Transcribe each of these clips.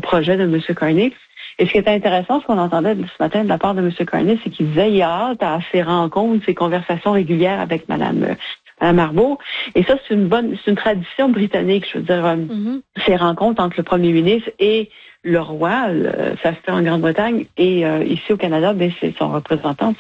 projet de M. Carney. Et ce qui est intéressant, ce qu'on entendait ce matin de la part de M. Carney, c'est qu'il disait il a hâte à ses rencontres, ses conversations régulières avec Mme Arbour. Et ça, c'est une tradition britannique, je veux dire, ces rencontres entre le premier ministre et le roi, ça se fait en Grande-Bretagne, et ici au Canada, c'est sa représentante,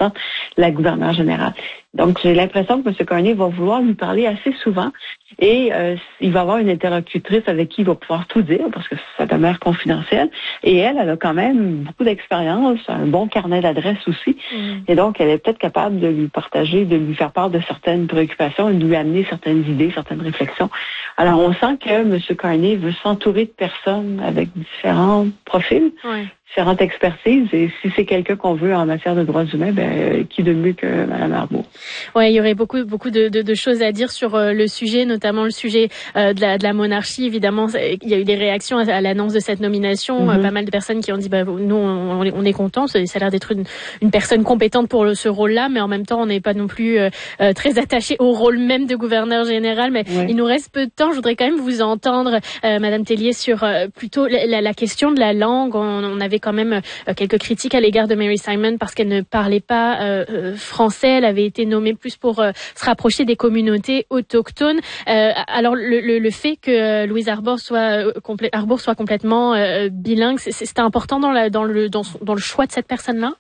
la gouverneure générale. Donc, j'ai l'impression que M. Carney va vouloir lui parler assez souvent, et il va avoir une interlocutrice avec qui il va pouvoir tout dire, parce que ça demeure confidentiel. Et elle a quand même beaucoup d'expérience, un bon carnet d'adresses aussi, et donc elle est peut-être capable de lui partager, de lui faire part de certaines préoccupations, et de lui amener certaines idées, certaines réflexions. Alors, on sent que M. Carney veut s'entourer de personnes avec différents profils, différentes expertises, et si c'est quelqu'un qu'on veut en matière de droits humains, qui de mieux que Mme Arbour? Ouais, il y aurait beaucoup de choses à dire sur le sujet, notamment le sujet de la monarchie. Évidemment, il y a eu des réactions à l'annonce de cette nomination. Pas mal de personnes qui ont dit, nous, on est contents. Ça a l'air d'être une personne compétente pour ce rôle-là, mais en même temps, on n'est pas non plus très attaché au rôle même de gouverneur général. Mais il nous reste peu de temps. Je voudrais quand même vous entendre, Madame Tellier, sur plutôt la question de la langue. On avait quand même quelques critiques à l'égard de Mary Simon parce qu'elle ne parlait pas français. Elle avait été nommée plus pour se rapprocher des communautés autochtones. Alors le fait que Louise Arbour soit complètement bilingue, c'est important dans le choix de cette personne-là?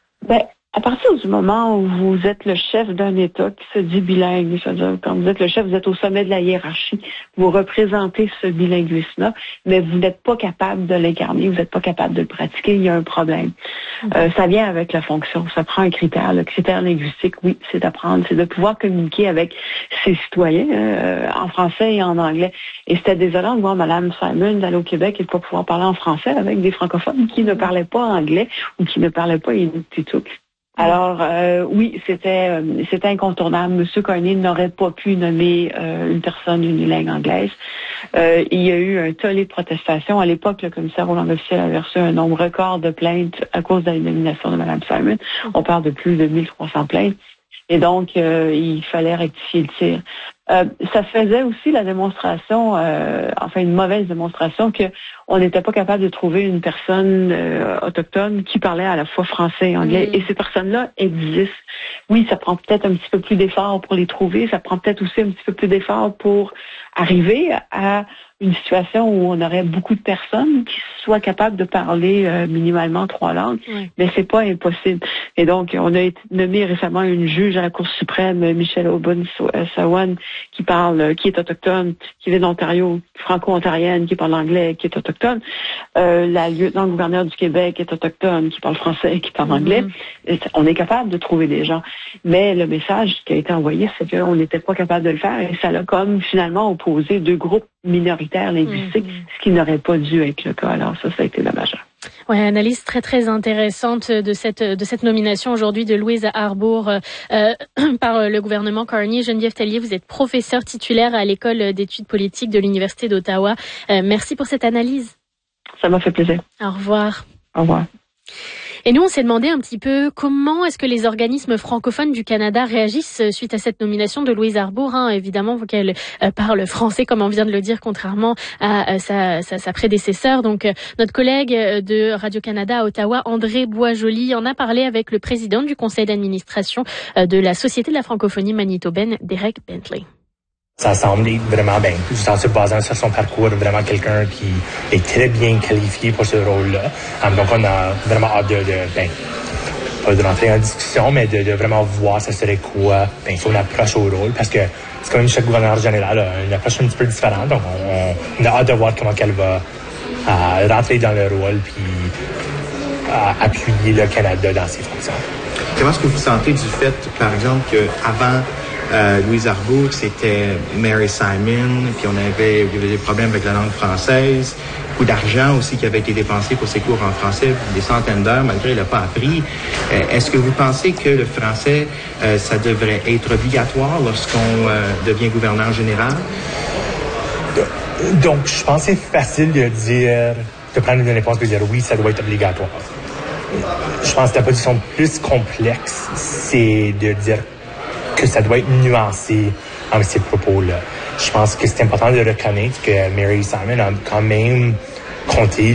À partir du moment où vous êtes le chef d'un État qui se dit bilingue, c'est-à-dire quand vous êtes le chef, vous êtes au sommet de la hiérarchie, vous représentez ce bilinguisme-là, mais vous n'êtes pas capable de l'incarner, vous n'êtes pas capable de le pratiquer, il y a un problème. Ça vient avec la fonction, ça prend un critère. Le critère linguistique, oui, c'est d'apprendre, c'est de pouvoir communiquer avec ses citoyens en français et en anglais. Et c'était désolant de voir Mme Simon d'aller au Québec et de ne pas pouvoir parler en français avec des francophones qui ne parlaient pas anglais ou qui ne parlaient pas inuktitut. Alors, oui, c'était incontournable. M. Carney n'aurait pas pu nommer une personne unilingue anglaise. Il y a eu un tollé de protestations. À l'époque, le commissaire aux langues officielles avait reçu un nombre record de plaintes à cause de la nomination de Mme Simon. On parle de plus de 1300 plaintes. Et donc, il fallait rectifier le tir. Ça faisait aussi la démonstration, une mauvaise démonstration, que on n'était pas capable de trouver une personne autochtone qui parlait à la fois français et anglais. Et ces personnes-là existent. Oui, ça prend peut-être un petit peu plus d'efforts pour les trouver. Ça prend peut-être aussi un petit peu plus d'efforts pour arriver à une situation où on aurait beaucoup de personnes qui soient capables de parler minimalement 3 langues, mais c'est pas impossible. Et donc, on a nommé récemment une juge à la Cour suprême, Michelle Aubin-Sawan, qui est autochtone, qui vient d'Ontario, franco-ontarienne, qui parle anglais, qui est autochtone. La lieutenant-gouverneure du Québec est autochtone, qui parle français, qui parle anglais. Et on est capable de trouver des gens. Mais le message qui a été envoyé, c'est qu'on n'était pas capable de le faire, et ça l'a comme finalement opposé 2 groupes minoritaires linguistiques, ce qui n'aurait pas dû être le cas. Alors ça a été dommageable. Ouais, analyse très très intéressante de cette nomination aujourd'hui de Louise Arbour par le gouvernement Carney. Geneviève Tellier, vous êtes professeure titulaire à l'école d'études politiques de l'Université d'Ottawa. Merci pour cette analyse. Ça m'a fait plaisir. Au revoir. Au revoir. Et nous, on s'est demandé un petit peu comment est-ce que les organismes francophones du Canada réagissent suite à cette nomination de Louise Arbour. Évidemment, qu'elle parle français, comme on vient de le dire, contrairement à sa prédécesseur. Donc, notre collègue de Radio-Canada à Ottawa, André Boisjoli, en a parlé avec le président du conseil d'administration de la Société de la francophonie manitobaine, Derek Bentley. Ça semble vraiment bien. En se basant sur son parcours, vraiment quelqu'un qui est très bien qualifié pour ce rôle-là. Donc, on a vraiment hâte pas de rentrer en discussion, mais de vraiment voir ça serait quoi son approche au rôle, parce que c'est quand même chaque gouverneur général a une approche un petit peu différente. Donc, on a hâte de voir comment elle va rentrer dans le rôle puis appuyer le Canada dans ses fonctions. Comment est-ce que vous sentez du fait, par exemple, qu'avant Louise Arbour, c'était Mary Simon, puis il y avait des problèmes avec la langue française, beaucoup d'argent aussi qui avait été dépensé pour ses cours en français, des centaines d'heures, malgré il n'a pas appris. Est-ce que vous pensez que le français, ça devrait être obligatoire lorsqu'on devient gouverneur général? Donc, je pense que c'est facile de prendre une réponse et de dire oui, ça doit être obligatoire. Je pense que la position plus complexe, c'est de dire que ça doit être nuancé avec ces propos-là. Je pense que c'est important de reconnaître que Mary Simon a quand même compté